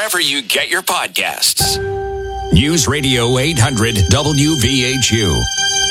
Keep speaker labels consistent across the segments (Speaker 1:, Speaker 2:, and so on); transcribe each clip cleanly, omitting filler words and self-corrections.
Speaker 1: wherever you get your podcasts. News Radio 800 WVHU.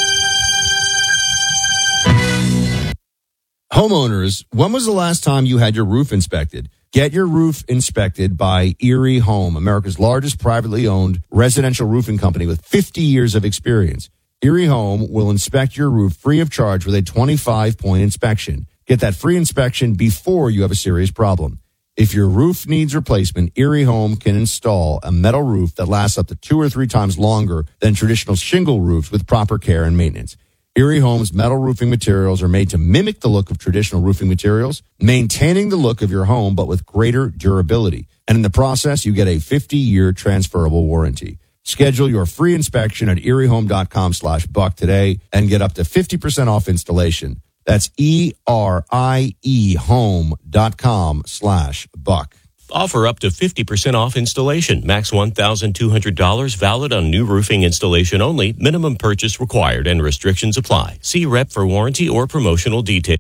Speaker 2: Homeowners, when was the last time you had your roof inspected? Get your roof inspected by Erie Home, America's largest privately owned residential roofing company with 50 years of experience. Erie Home will inspect your roof free of charge with a 25-point inspection. Get that free inspection before you have a serious problem. If your roof needs replacement, Erie Home can install a metal roof that lasts up to 2 or 3 times longer than traditional shingle roofs with proper care and maintenance. Erie Home's metal roofing materials are made to mimic the look of traditional roofing materials, maintaining the look of your home but with greater durability. And in the process, you get a 50-year transferable warranty. Schedule your free inspection at eriehome.com/buck today and get up to 50% off installation. That's ERIE home.com/buck.
Speaker 3: Offer up to 50% off installation. Max $1,200. Valid on new roofing installation only. Minimum purchase required and restrictions apply. See rep for warranty or promotional details.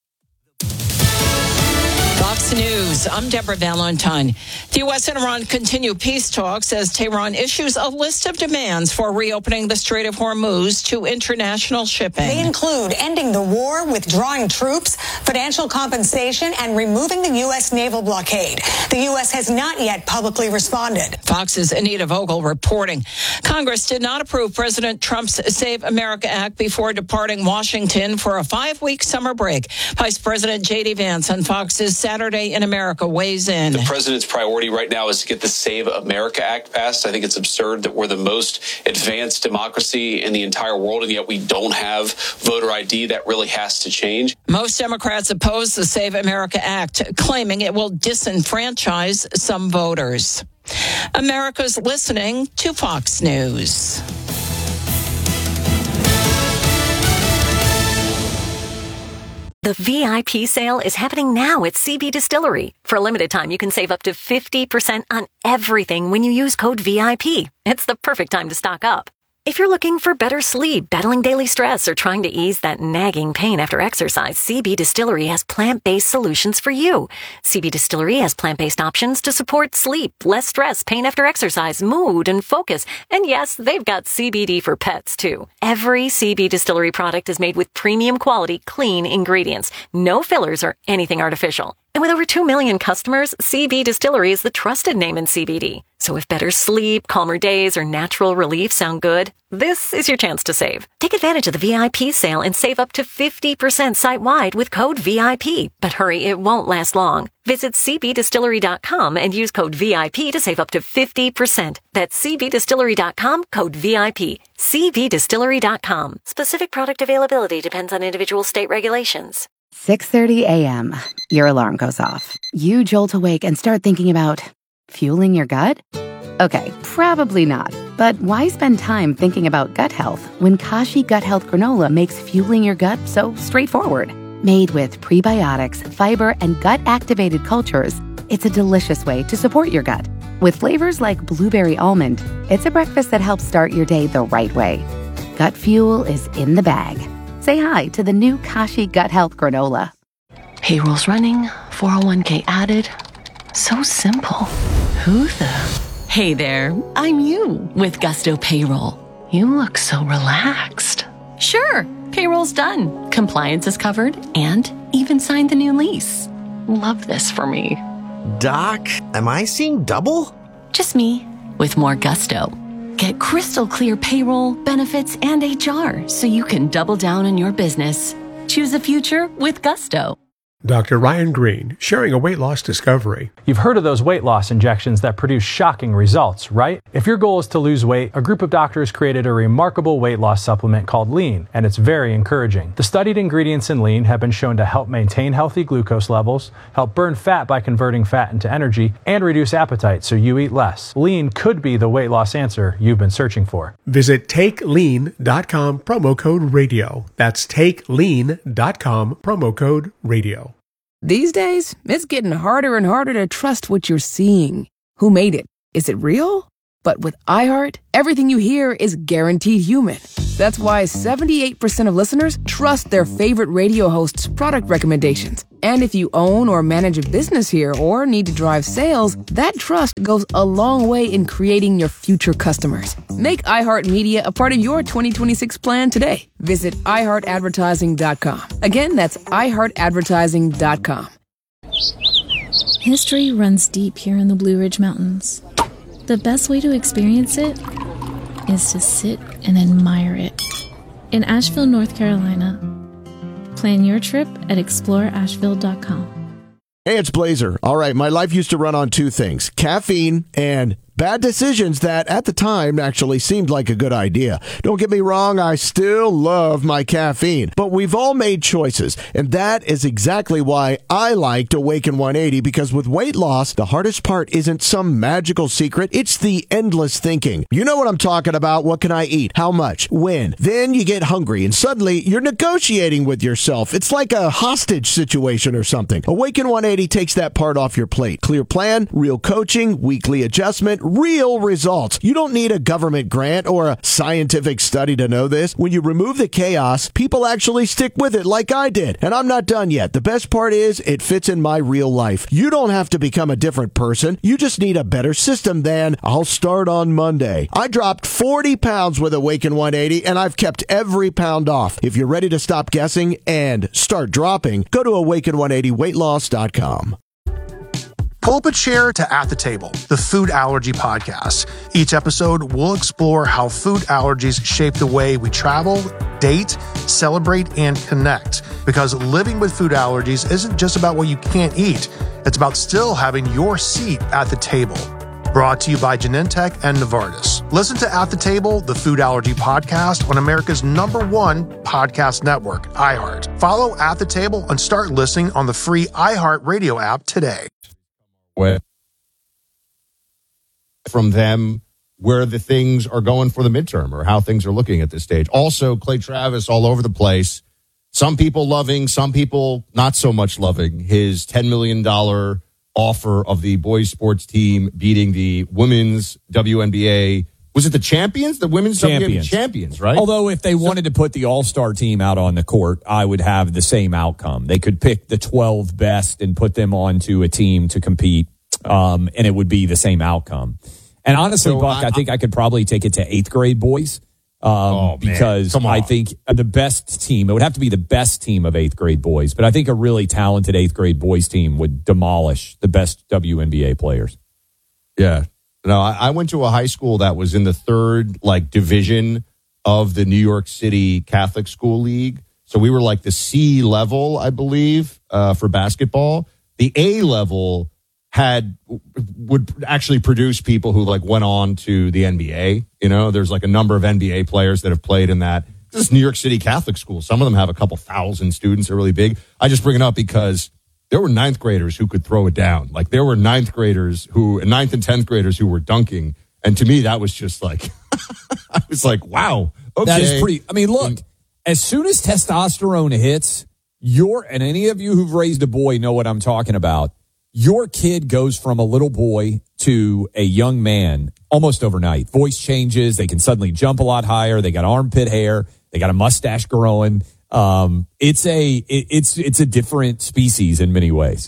Speaker 4: Fox News, I'm Deborah Valentine. The U.S. and Iran continue peace talks as Tehran issues a list of demands for reopening the Strait of Hormuz to international shipping.
Speaker 5: They include ending the war, withdrawing troops, financial compensation, and removing the U.S. naval blockade. The U.S. has not yet publicly responded.
Speaker 4: Fox's Anita Vogel reporting. Congress did not approve President Trump's Save America Act before departing Washington for a 5-week summer break. Vice President J.D. Vance on Fox's Saturday in America weighs in.
Speaker 6: The president's priority right now is to get the Save America Act passed. I think it's absurd that we're the most advanced democracy in the entire world, and yet we don't have voter ID. That really has to change.
Speaker 4: Most Democrats oppose the Save America Act, claiming it will disenfranchise some voters. America's listening to Fox News.
Speaker 7: The VIP sale is happening now at CB Distillery. For a limited time, you can save up to 50% on everything when you use code VIP. It's the perfect time to stock up. If you're looking for better sleep, battling daily stress, or trying to ease that nagging pain after exercise, CB Distillery has plant-based solutions for you. CB Distillery has plant-based options to support sleep, less stress, pain after exercise, mood, and focus. And yes, they've got CBD for pets, too. Every CB Distillery product is made with premium quality, clean ingredients. No fillers or anything artificial. And with over 2 million customers, CB Distillery is the trusted name in CBD. So if better sleep, calmer days, or natural relief sound good, this is your chance to save. Take advantage of the VIP sale and save up to 50% site-wide with code VIP. But hurry, it won't last long. Visit cbdistillery.com and use code VIP to save up to 50%. That's cbdistillery.com, code VIP. cbdistillery.com. Specific product availability depends on individual state regulations.
Speaker 8: 6:30 a.m. Your alarm goes off. You jolt awake and start thinking about fueling your gut? Okay, probably not. But why spend time thinking about gut health when Kashi Gut Health Granola makes fueling your gut so straightforward? Made with prebiotics, fiber, and gut-activated cultures, it's a delicious way to support your gut. With flavors like blueberry almond, it's a breakfast that helps start your day the right way. Gut fuel is in the bag. Say hi to the new Kashi Gut Health Granola.
Speaker 9: Payroll's running, 401k added. So simple. Who the? Hey there, I'm you with Gusto Payroll. You look so relaxed. Sure, payroll's done. Compliance is covered and even signed the new lease. Love this for me.
Speaker 10: Doc, am I seeing double?
Speaker 9: Just me with more gusto. Get crystal clear payroll, benefits, and HR so you can double down on your business. Choose a future with Gusto.
Speaker 11: Dr. Ryan Green, sharing a weight loss discovery.
Speaker 12: You've heard of those weight loss injections that produce shocking results, right? If your goal is to lose weight, a group of doctors created a remarkable weight loss supplement called Lean, and it's very encouraging. The studied ingredients in Lean have been shown to help maintain healthy glucose levels, help burn fat by converting fat into energy, and reduce appetite so you eat less. Lean could be the weight loss answer you've been searching for.
Speaker 11: Visit TakeLean.com, promo code radio. That's TakeLean.com, promo code radio.
Speaker 13: These days, it's getting harder and harder to trust what you're seeing. Who made it? Is it real? But with iHeart, everything you hear is guaranteed human. That's why 78% of listeners trust their favorite radio hosts' product recommendations. And if you own or manage a business here or need to drive sales, that trust goes a long way in creating your future customers. Make iHeartMedia a part of your 2026 plan today. Visit iHeartAdvertising.com. Again, that's iHeartAdvertising.com.
Speaker 14: History runs deep here in the Blue Ridge Mountains. The best way to experience it is to sit and admire it. In Asheville, North Carolina. Plan your trip at exploreasheville.com.
Speaker 10: Hey, it's Blazer. All right, my life used to run on two things, caffeine and bad decisions that at the time actually seemed like a good idea. Don't get me wrong, I still love my caffeine, but we've all made choices, and that is exactly why I liked Awaken 180, because with weight loss, the hardest part isn't some magical secret, it's the endless thinking. You know what I'm talking about. What can I eat? How much? When? Then you get hungry, and suddenly you're negotiating with yourself. It's like a hostage situation or something. Awaken 180 takes that part off your plate. Clear plan, real coaching, weekly adjustment, real results. You don't need a government grant or a scientific study to know this. When you remove the chaos, people actually stick with it like I did. And I'm not done yet. The best part is it fits in my real life. You don't have to become a different person. You just need a better system than I'll start on Monday. I dropped 40 pounds with Awaken 180 and I've kept every pound off. If you're ready to stop guessing and start dropping, go to awaken180weightloss.com.
Speaker 15: Pull up a chair to At the Table, the food allergy podcast. Each episode, we'll explore how food allergies shape the way we travel, date, celebrate, and connect. Because living with food allergies isn't just about what you can't eat. It's about still having your seat at the table. Brought to you by Genentech and Novartis. Listen to At the Table, the food allergy podcast on America's #1 podcast network, iHeart. Follow At the Table and start listening on the free iHeart Radio app today.
Speaker 2: From them where the things are going for the midterm or how things are looking at this stage. Also, Clay Travis all over the place. Some people loving, some people not so much loving his $10 million offer of the boys sports team beating the women's WNBA. Was it the champions? The women's WNBA champions, right?
Speaker 16: Although if they wanted to put the all-star team out on the court, I would have the same outcome. They could pick the 12 best and put them onto a team to compete, and it would be the same outcome. And honestly, so Buck, I think I could probably take it to 8th grade boys because I think the best team, it would have to be the best team of 8th grade boys, but I think a really talented 8th grade boys team would demolish the best WNBA players.
Speaker 2: Yeah. No, I went to a high school that was in the third division of the New York City Catholic School League. So we were like the C level, I believe, for basketball. The A level would actually produce people who went on to the NBA. You know, there's a number of NBA players that have played in that. This is New York City Catholic school. Some of them have a couple thousand students. They're really big. I just bring it up because there were 9th graders who could throw it down. There were 9th and 10th graders who were dunking. And to me, that was just I was like, wow. Okay.
Speaker 16: That is pretty. I mean, look, as soon as testosterone hits, and any of you who've raised a boy know what I'm talking about. Your kid goes from a little boy to a young man almost overnight. Voice changes. They can suddenly jump a lot higher. They got armpit hair. They got a mustache growing. It's a different species in many ways.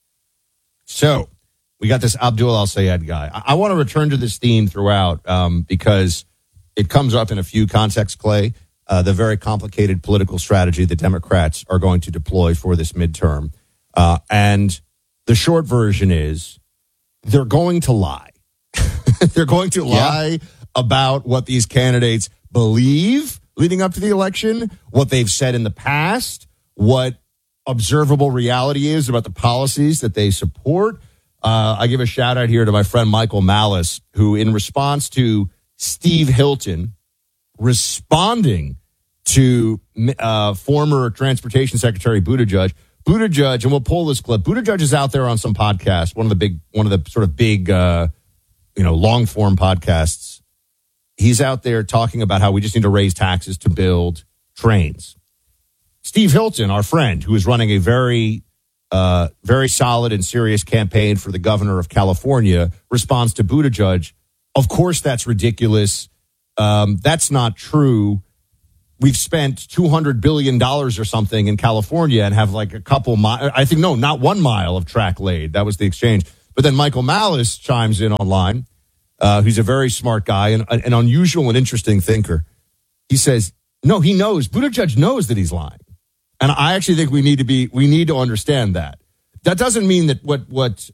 Speaker 2: So we got this Abdul Al-Sayed guy. I want to return to this theme throughout because it comes up in a few contexts, Clay. The very complicated political strategy the Democrats are going to deploy for this midterm. And the short version is they're going to lie. They're going to lie about what these candidates believe leading up to the election, what they've said in the past, what observable reality is about the policies that they support. I give a shout out here to my friend Michael Malice, who in response to Steve Hilton responding to former Transportation Secretary Buttigieg, and we'll pull this clip. Buttigieg is out there on some podcast, one of the sort of big, long form podcasts. He's out there talking about how we just need to raise taxes to build trains. Steve Hilton, our friend, who is running a very, very solid and serious campaign for the governor of California, responds to Buttigieg Of course, that's ridiculous. That's not true. We've spent $200 billion or something in California and have like a couple not 1 mile of track laid. That was the exchange. But then Michael Malice chimes in online. Who's a very smart guy and an unusual and interesting thinker. He says, no, he knows. Buttigieg knows that he's lying. And I actually think we need to understand that. That doesn't mean that what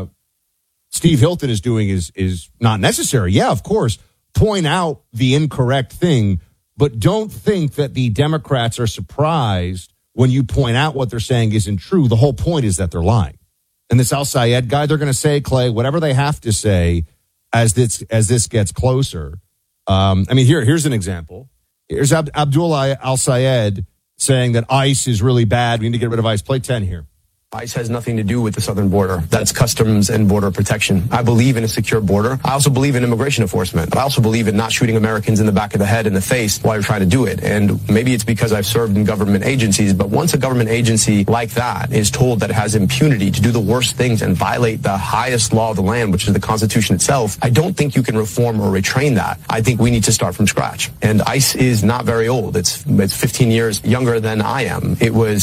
Speaker 2: Steve Hilton is doing is not necessary. Yeah, of course. Point out the incorrect thing, but don't think that the Democrats are surprised when you point out what they're saying isn't true. The whole point is that they're lying. And this Al-Sayed guy, they're going to say, Clay, whatever they have to say as this gets closer. Here's an example. Here's Abdullah Al-Sayed saying that ICE is really bad. We need to get rid of ICE. Play 10 here.
Speaker 17: ICE has nothing to do with the southern border. That's customs and border protection. I believe in a secure border. I also believe in immigration enforcement. I also believe in not shooting Americans in the back of the head and the face while you're trying to do it. And maybe it's because I've served in government agencies, but once a government agency like that is told that it has impunity to do the worst things and violate the highest law of the land, which is the Constitution itself, I don't think you can reform or retrain that. I think we need to start from scratch. And ICE is not very old. It's 15 years younger than I am. It was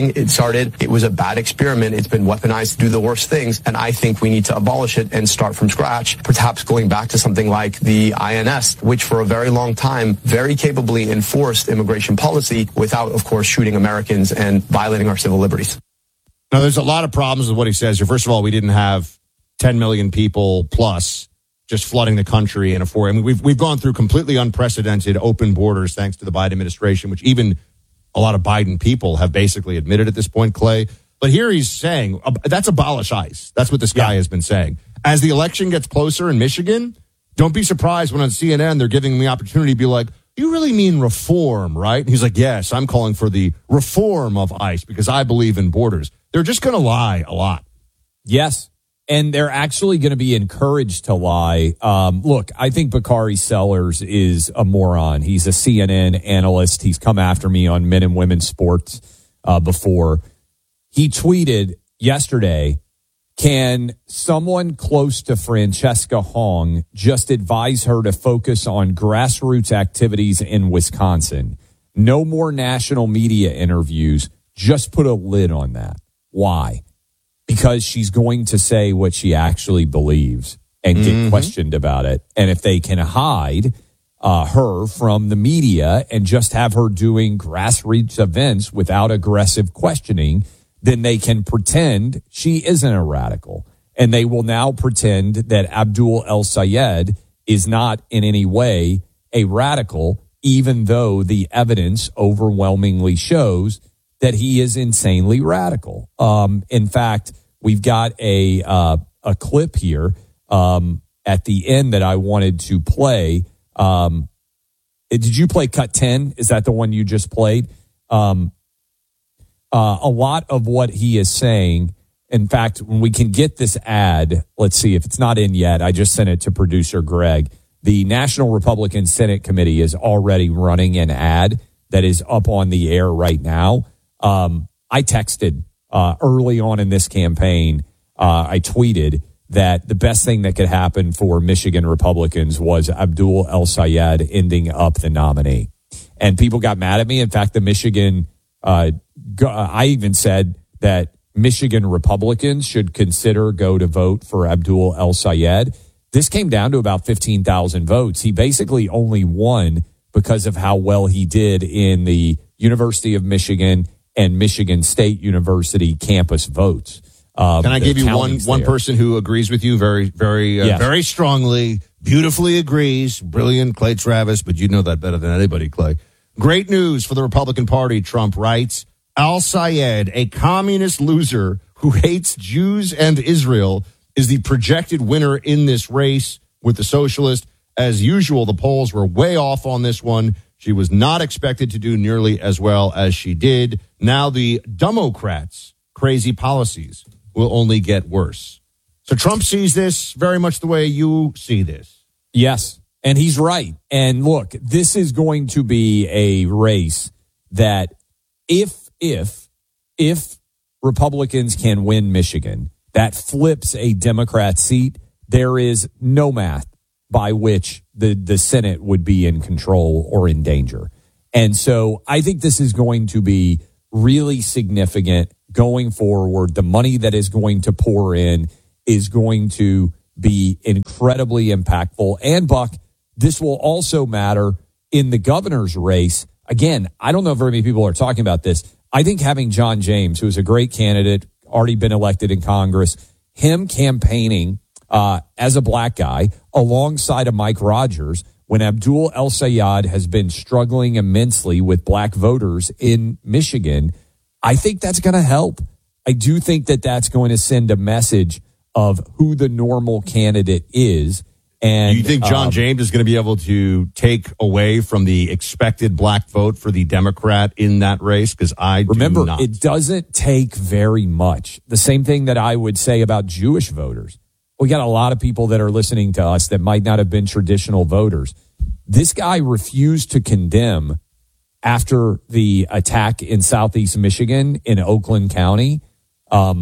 Speaker 17: it was a bad experiment. It's been weaponized to do the worst things, and I think we need to abolish it and start from scratch, perhaps going back to something like the INS, which for a very long time very capably enforced immigration policy without, of course, shooting Americans and violating our civil liberties.
Speaker 2: Now, there's a lot of problems with what he says here. First of all, we didn't have 10 million people plus just flooding the country in we've gone through completely unprecedented open borders thanks to the Biden administration, which even a lot of Biden people have basically admitted at this point, Clay. But here he's saying, that's abolish ICE. That's what this guy has been saying. As the election gets closer in Michigan, don't be surprised when on CNN they're giving him the opportunity to be like, you really mean reform, right? And he's like, yes, I'm calling for the reform of ICE because I believe in borders. They're just going to lie a lot.
Speaker 16: Yes. And they're actually going to be encouraged to lie. Look, I think Bakari Sellers is a moron. He's a CNN analyst. He's come after me on men and women's sports before. He tweeted yesterday, can someone close to Francesca Hong just advise her to focus on grassroots activities in Wisconsin? No more national media interviews. Just put a lid on that. Why? Because she's going to say what she actually believes and get questioned about it. And if they can hide her from the media and just have her doing grassroots events without aggressive questioning, then they can pretend she isn't a radical. And they will now pretend that Abdul El-Sayed is not in any way a radical, even though the evidence overwhelmingly shows that he is insanely radical. In fact, we've got a clip here at the end that I wanted to play. Did you play cut 10? Is that the one you just played? A lot of what he is saying, in fact, when we can get this ad, let's see if it's not in yet. I just sent it to producer Greg. The National Republican Senate Committee is already running an ad that is up on the air right now. I texted early on in this campaign, I tweeted that the best thing that could happen for Michigan Republicans was Abdul El-Sayed ending up the nominee. And people got mad at me. In fact, the Michigan, I even said that Michigan Republicans should consider go to vote for Abdul El-Sayed. This came down to about 15,000 votes. He basically only won because of how well he did in the University of Michigan and Michigan State University campus votes.
Speaker 2: Can I give you one person who agrees with you very, very, very strongly, beautifully agrees? Brilliant, Clay Travis, but you know that better than anybody, Clay. Great news for the Republican Party, Trump writes. Al-Sayed, a communist loser who hates Jews and Israel, is the projected winner in this race with the socialist. As usual, the polls were way off on this one. She was not expected to do nearly as well as she did. Now the Democrats' crazy policies will only get worse. So Trump sees this very much the way you see this.
Speaker 16: Yes, and he's right. And look, this is going to be a race that if Republicans can win Michigan, that flips a Democrat seat. There is no math by which the Senate would be in control or in danger. And so I think this is going to be really significant going forward. The money that is going to pour in is going to be incredibly impactful. And, Buck, this will also matter in the governor's race. Again, I don't know if very many people are talking about this. I think having John James, who is a great candidate, already been elected in Congress, him campaigning as a black guy alongside of Mike Rogers when Abdul El-Sayed has been struggling immensely with black voters in Michigan, I think that's going to help. I do think that that's going to send a message of who the normal candidate is. And
Speaker 2: do you think John James is going to be able to take away from the expected black vote for the Democrat in that race? Because I
Speaker 16: remember,
Speaker 2: do not.
Speaker 16: It doesn't take very much. The same thing that I would say about Jewish voters. We got a lot of people that are listening to us that might not have been traditional voters. This guy refused to condemn after the attack in Southeast Michigan in Oakland County. I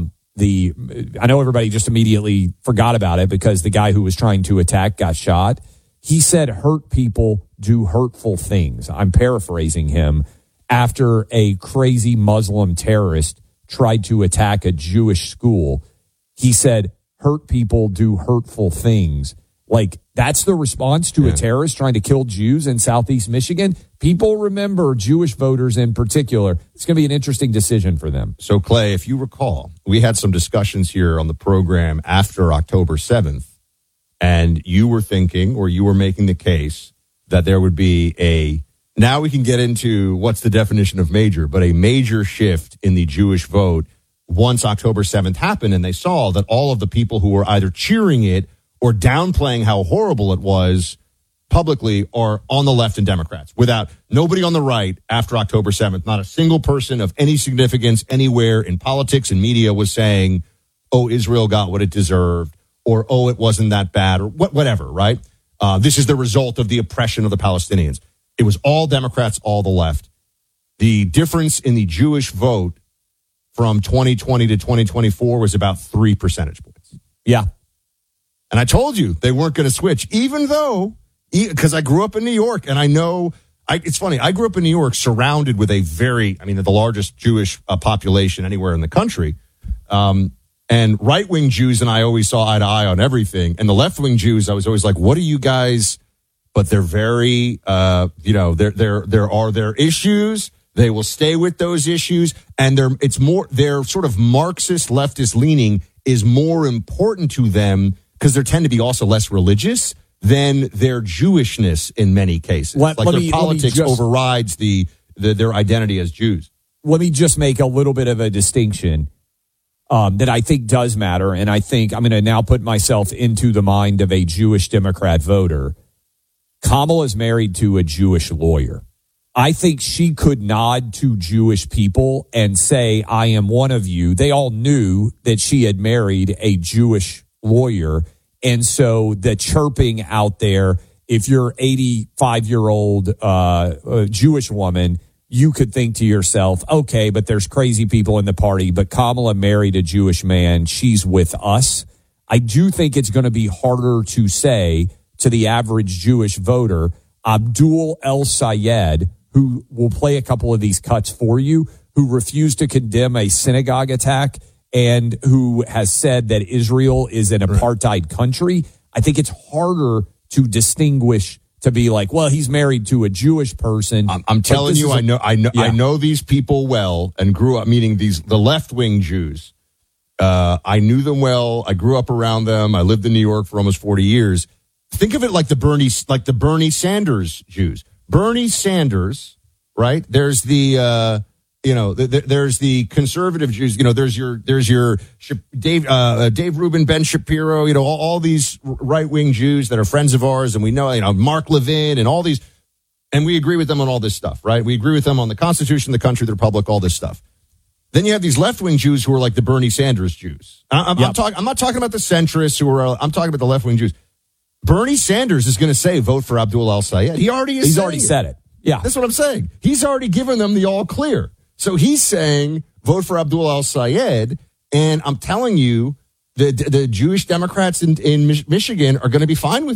Speaker 16: know everybody just immediately forgot about it because the guy who was trying to attack got shot. He said hurt people do hurtful things. I'm paraphrasing him. After a crazy Muslim terrorist tried to attack a Jewish school, he said hurt people do hurtful things. Like, that's the response to a terrorist trying to kill Jews in Southeast Michigan. People remember Jewish voters in particular. It's going to be an interesting decision for them.
Speaker 2: So, Clay, if you recall, we had some discussions here on the program after October 7th, and you were thinking, or you were making the case that there would be now we can get into what's the definition of major, but a major shift in the Jewish vote once October 7th happened, and they saw that all of the people who were either cheering it or downplaying how horrible it was publicly are on the left and Democrats. Without nobody on the right after October 7th, not a single person of any significance anywhere in politics and media was saying, oh, Israel got what it deserved, or oh, it wasn't that bad, or whatever, right? This is the result of the oppression of the Palestinians. It was all Democrats, all the left. The difference in the Jewish vote from 2020 to 2024 was about 3 percentage points.
Speaker 16: Yeah.
Speaker 2: And I told you they weren't going to switch, even though, because I grew up in New York, and I know, it's funny, I grew up in New York surrounded with the largest Jewish population anywhere in the country. And right-wing Jews and I always saw eye to eye on everything. And the left-wing Jews, I was always like, what are you guys? But they're very, there are their issues. They will stay with those issues. And their sort of Marxist leftist leaning is more important to them because they tend to be also less religious than their Jewishness in many cases. Their politics overrides their identity as Jews.
Speaker 16: Let me just make a little bit of a distinction that I think does matter. And I think I'm going to now put myself into the mind of a Jewish Democrat voter. Kamala is married to a Jewish lawyer. I think she could nod to Jewish people and say, I am one of you. They all knew that she had married a Jewish lawyer. And so the chirping out there, if you're 85-year-old Jewish woman, you could think to yourself, okay, but there's crazy people in the party, but Kamala married a Jewish man. She's with us. I do think it's going to be harder to say to the average Jewish voter, Abdul El-Sayed, who will play a couple of these cuts for you, who refused to condemn a synagogue attack and who has said that Israel is an apartheid country. I think it's harder to distinguish, to be like, well, he's married to a Jewish person.
Speaker 2: I'm telling you, I know these people well and grew up meeting the left-wing Jews. I knew them well. I grew up around them. I lived in New York for almost 40 years. Think of it like the Bernie Sanders Jews. Bernie Sanders, right? There's the there's the conservative Jews. There's your Dave Rubin, Ben Shapiro. All these right wing Jews that are friends of ours, and we know Mark Levin and all these, and we agree with them on all this stuff, right? We agree with them on the Constitution, the country, the republic, all this stuff. Then you have these left wing Jews who are like the Bernie Sanders Jews. I'm not talking about the centrists I'm talking about the left wing Jews. Bernie Sanders is going to say, vote for Abdul El-Sayed. He's already
Speaker 16: said it. Yeah.
Speaker 2: That's what I'm saying. He's already given them the all clear. So he's saying, vote for Abdul El-Sayed. And I'm telling you, the Jewish Democrats in Michigan are going to be fine with it.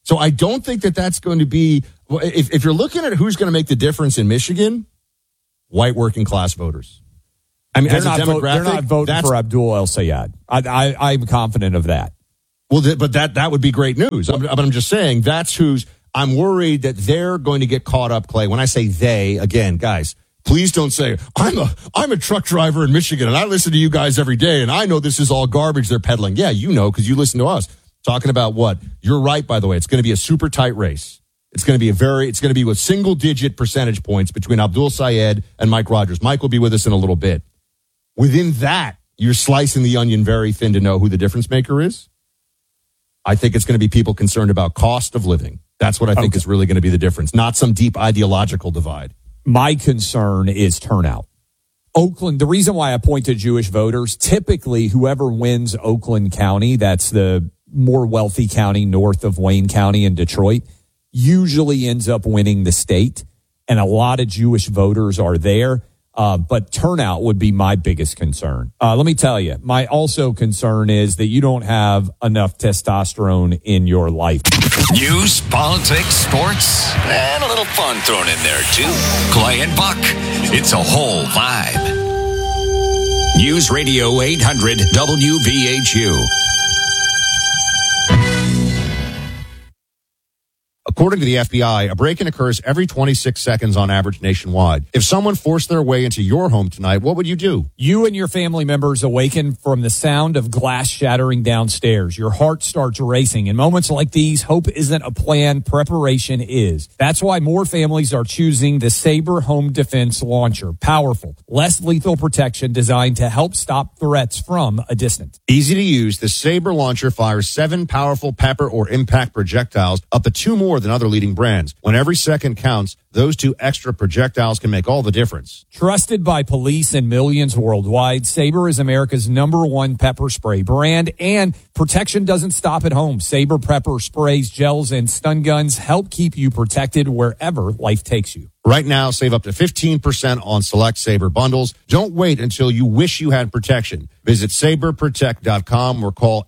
Speaker 2: So I don't think that that's going to be, if you're looking at who's going to make the difference in Michigan, white working class voters. I mean,
Speaker 16: they're
Speaker 2: as a demographic,
Speaker 16: they're not voting for Abdul El Sayed. I'm confident of that.
Speaker 2: Well, but that would be great news. I'm just saying that's who's. I'm worried that they're going to get caught up, Clay. When I say they, again, guys, please don't say I'm a truck driver in Michigan and I listen to you guys every day and I know this is all garbage they're peddling. Yeah, you know, because you listen to us talking about what. You're right, by the way. It's going to be a super tight race. It's going to be with single digit percentage points between Abdul Sayed and Mike Rogers. Mike will be with us in a little bit. Within that, you're slicing the onion very thin to know who the difference maker is. I think it's going to be people concerned about cost of living. That's what I think is really going to be the difference, not some deep ideological divide.
Speaker 16: My concern is turnout. Oakland, the reason why I point to Jewish voters, typically whoever wins Oakland County, that's the more wealthy county north of Wayne County in Detroit, usually ends up winning the state. And a lot of Jewish voters are there. But turnout would be my biggest concern. Let me tell you, my also concern is that you don't have enough testosterone in your life.
Speaker 1: News, politics, sports, and a little fun thrown in there, too. Clay and Buck. It's a whole vibe. News Radio 800 WVHU.
Speaker 2: According to the FBI, a break-in occurs every 26 seconds on average nationwide. If someone forced their way into your home tonight, what would you do?
Speaker 16: You and your family members awaken from the sound of glass shattering downstairs. Your heart starts racing. In moments like these, hope isn't a plan, preparation is. That's why more families are choosing the Sabre Home Defense Launcher. Powerful, less lethal protection designed to help stop threats from a distance.
Speaker 2: Easy to use, the Sabre Launcher fires 7 powerful pepper or impact projectiles, up to 2 more than other leading brands. When every second counts, those 2 extra projectiles can make all the difference.
Speaker 16: Trusted by police and millions worldwide, Sabre is America's #1 pepper spray brand, and protection doesn't stop at home. Sabre pepper sprays, gels, and stun guns help keep you protected wherever life takes you.
Speaker 2: Right now, save up to 15% on select Sabre bundles. Don't wait until you wish you had protection. Visit SabreProtect.com or call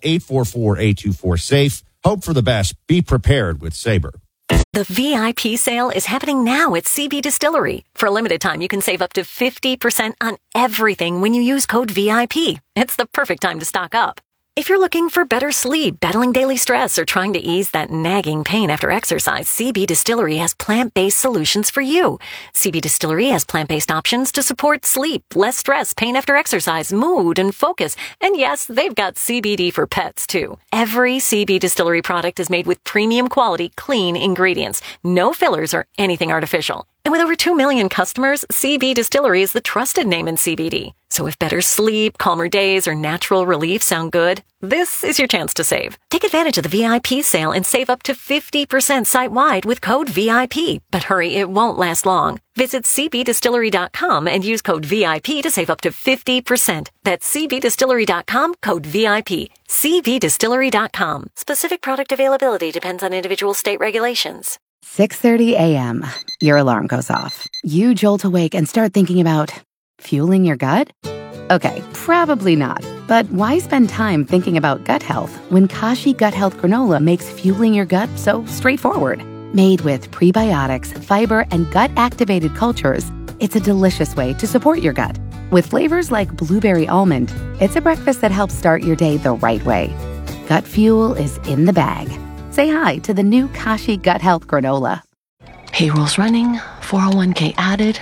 Speaker 2: 844-824-SAFE. Hope for the best. Be prepared with Sabre.
Speaker 7: The VIP sale is happening now at CB Distillery. For a limited time, you can save up to 50% on everything when you use code VIP. It's the perfect time to stock up. If you're looking for better sleep, battling daily stress, or trying to ease that nagging pain after exercise, CB Distillery has plant-based solutions for you. CB Distillery has plant-based options to support sleep, less stress, pain after exercise, mood, and focus. And yes, they've got CBD for pets, too. Every CB Distillery product is made with premium quality, clean ingredients. No fillers or anything artificial. And with over 2 million customers, CB Distillery is the trusted name in CBD. So if better sleep, calmer days, or natural relief sound good, this is your chance to save. Take advantage of the VIP sale and save up to 50% site-wide with code VIP. But hurry, it won't last long. Visit cbdistillery.com and use code VIP to save up to 50%. That's cbdistillery.com, code VIP. cbdistillery.com. Specific product availability depends on individual state regulations.
Speaker 8: 6:30 a.m. Your alarm goes off. You jolt awake and start thinking about fueling your gut? Okay, probably not. But why spend time thinking about gut health when Kashi Gut Health Granola makes fueling your gut so straightforward? Made with prebiotics, fiber, and gut-activated cultures, it's a delicious way to support your gut. With flavors like blueberry almond, it's a breakfast that helps start your day the right way. Gut fuel is in the bag. Say hi to the new Kashi Gut Health Granola.
Speaker 9: Payroll's running, 401k added.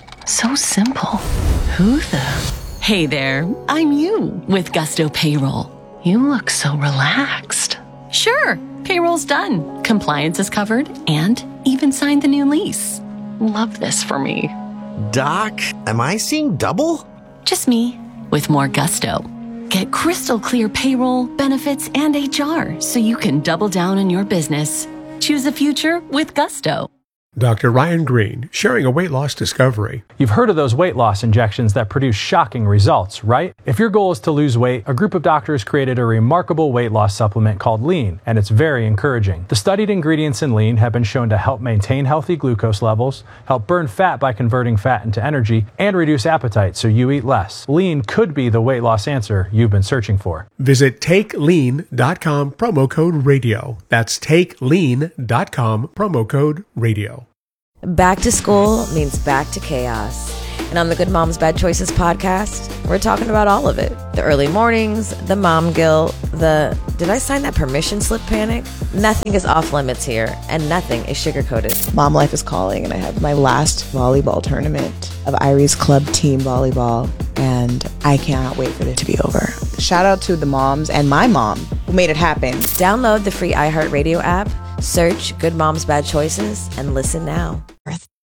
Speaker 9: So simple. Who the? Hey there, I'm you with Gusto Payroll. You look so relaxed. Sure, payroll's done. Compliance is covered and even signed the new lease. Love this for me.
Speaker 18: Doc, am I seeing double?
Speaker 9: Just me with more gusto. Get crystal clear payroll, benefits, and HR so you can double down on your business. Choose a future with Gusto.
Speaker 11: Dr. Ryan Green, sharing a weight loss discovery.
Speaker 12: You've heard of those weight loss injections that produce shocking results, right? If your goal is to lose weight, a group of doctors created a remarkable weight loss supplement called Lean, and it's very encouraging. The studied ingredients in Lean have been shown to help maintain healthy glucose levels, help burn fat by converting fat into energy, and reduce appetite so you eat less. Lean could be the weight loss answer you've been searching for.
Speaker 11: Visit TakeLean.com, promo code radio. That's TakeLean.com, promo code radio.
Speaker 19: Back to school means back to chaos. And on the Good Moms Bad Choices podcast, we're talking about all of it. The early mornings, the mom guilt, the did I sign that permission slip panic? Nothing is off limits here, and nothing is sugar-coated.
Speaker 20: Mom life is calling, and I have my last volleyball tournament of Irie's Club Team Volleyball, and I cannot wait for it to be over. Shout out to the moms and my mom who made it happen.
Speaker 19: Download the free iHeartRadio app, search Good Moms Bad Choices, and listen now.